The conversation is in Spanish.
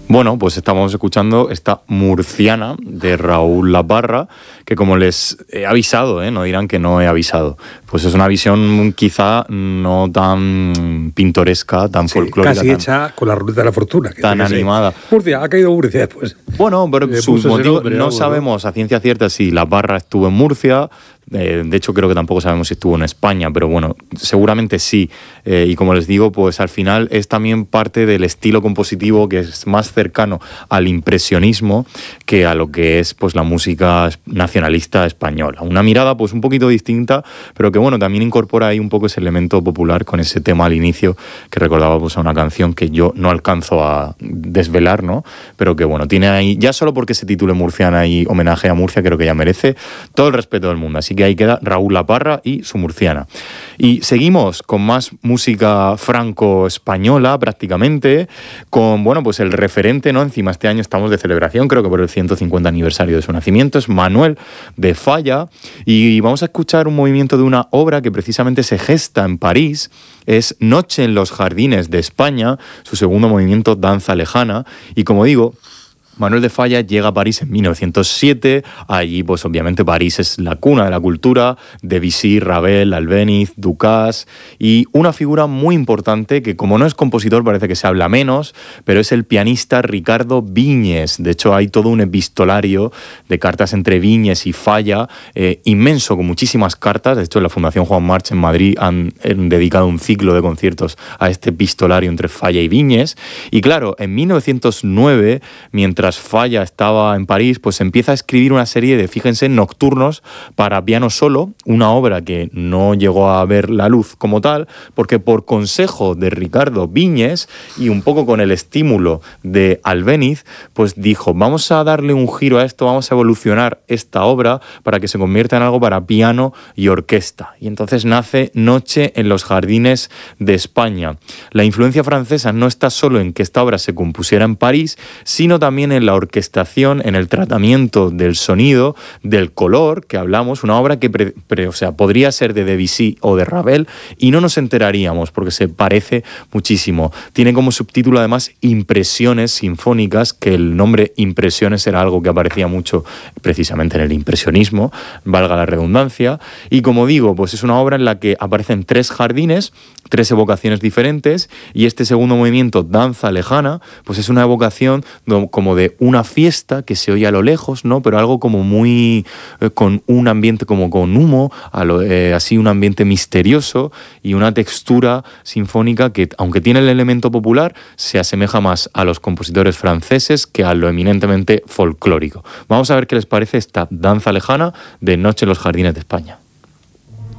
Bueno, pues estamos escuchando esta Murciana de Raúl La Parra, que como les he avisado, no dirán que no he avisado, pues es una visión quizá no tan pintoresca, tan folclórica. Casi hecha con la ruleta de la fortuna. Tan animada. Murcia, ha caído Murcia después. Bueno, pero sus motivos no sabemos a ciencia cierta si La Parra estuvo en Murcia. De hecho, creo que tampoco sabemos si estuvo en España, pero bueno, seguramente sí. Y como les digo, pues al final es también parte del estilo compositivo que es más cercano al impresionismo que a lo que es pues la música nacionalista española. Una mirada pues un poquito distinta, pero que bueno, también incorpora ahí un poco ese elemento popular con ese tema al inicio que recordaba pues a una canción que yo no alcanzo a desvelar, ¿no? Pero que bueno, tiene ahí, ya solo porque se titule Murciana y homenaje a Murcia, creo que ya merece todo el respeto del mundo. Así que ahí queda Raúl La Parra y su Murciana. Y seguimos con más música franco-española prácticamente, con, bueno, pues el referente, ¿no? Encima este año estamos de celebración, creo que por el 150 aniversario de su nacimiento, es Manuel de Falla, y vamos a escuchar un movimiento de una obra que precisamente se gesta en París, es Noche en los Jardines de España, su segundo movimiento, Danza Lejana, y como digo, Manuel de Falla llega a París en 1907, allí pues obviamente París es la cuna de la cultura, Debussy, Ravel, Albéniz, Dukas, y una figura muy importante que como no es compositor parece que se habla menos, pero es el pianista Ricardo Viñes. De hecho hay todo un epistolario de cartas entre Viñes y Falla, inmenso, con muchísimas cartas. De hecho en la Fundación Juan March en Madrid han dedicado un ciclo de conciertos a este epistolario entre Falla y Viñes, y claro, en 1909, mientras Falla estaba en París, pues empieza a escribir una serie de, fíjense, nocturnos para piano solo, una obra que no llegó a ver la luz como tal, porque por consejo de Ricardo Viñes y un poco con el estímulo de Albéniz, pues dijo, vamos a darle un giro a esto, vamos a evolucionar esta obra para que se convierta en algo para piano y orquesta. Y entonces nace Noche en los Jardines de España. La influencia francesa no está solo en que esta obra se compusiera en París, sino también en la orquestación, en el tratamiento del sonido, del color, que hablamos, una obra que podría ser de Debussy o de Ravel y no nos enteraríamos porque se parece muchísimo. Tiene como subtítulo además Impresiones Sinfónicas, que el nombre Impresiones era algo que aparecía mucho precisamente en el impresionismo, valga la redundancia, y como digo, pues es una obra en la que aparecen 3 jardines, 3 evocaciones diferentes, y este segundo movimiento, Danza Lejana, pues es una evocación como de una fiesta que se oye a lo lejos, ¿no? Pero algo como muy con un ambiente como con humo, así un ambiente misterioso y una textura sinfónica que, aunque tiene el elemento popular, se asemeja más a los compositores franceses que a lo eminentemente folclórico. Vamos a ver qué les parece esta Danza Lejana de Noche en los Jardines de España.